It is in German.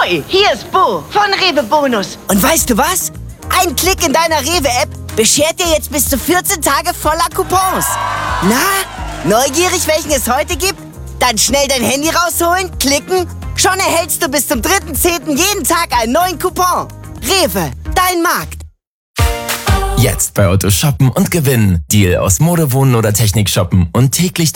Hoi, hier ist Bo von Rewe Bonus. Und weißt du was? Ein Klick in deiner Rewe-App beschert dir jetzt bis zu 14 Tage voller Coupons. Na, neugierig, welchen es heute gibt? Dann schnell dein Handy rausholen, klicken. Schon erhältst du bis zum 3.10. jeden Tag einen neuen Coupon. Rewe, dein Markt. Jetzt bei Otto shoppen und gewinnen. Deal aus Mode, Wohnen oder Technik shoppen und täglich